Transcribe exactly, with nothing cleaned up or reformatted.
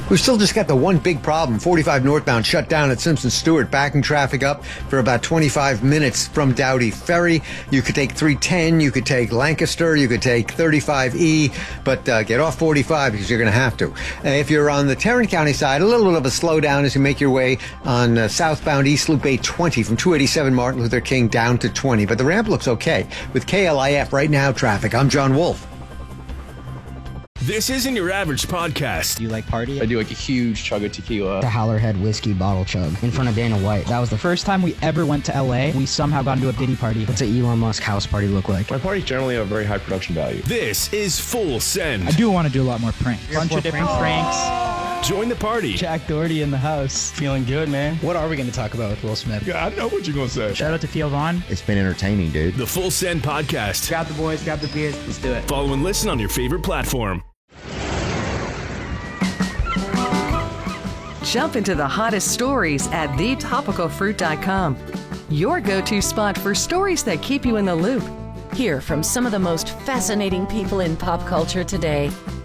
We've still just got the one big problem. forty-five northbound shut down at Simpson Stewart, backing traffic up for about twenty-five minutes from Doughty Ferry. You could take three ten, you could take Lancaster, you could take thirty-five E, but uh, get off forty-five because you're going to have to. Uh, if you're on the Tarrant County side, a little bit of a slowdown as you make your way on uh, southbound East Loop eight twenty from two eighty-seven Martin Luther King down to twenty. But the ramp looks okay. With K L I F right now traffic, I'm John Wolf. This isn't your average podcast. Do you like party? I do like a huge chug of tequila. The Howlerhead whiskey bottle chug in front of Dana White. That was the first time we ever went to L A. We somehow got into a Diddy party. What's an Elon Musk house party look like? My parties generally have very high production value. This is Full Send. I do want to do a lot more pranks. A bunch of different pranks. Join the party. Jack Doherty in the house. Feeling good, man. What are we going to talk about with Will Smith? Yeah, I know what you're going to say. Shout out to Theo Vaughn. It's been entertaining, dude. The Full Send Podcast. Grab the boys, grab the beers. Let's do it. Follow and listen on your favorite platform. Jump into the hottest stories at the topical fruit dot com. Your go-to spot for stories that keep you in the loop. Hear from some of the most fascinating people in pop culture today.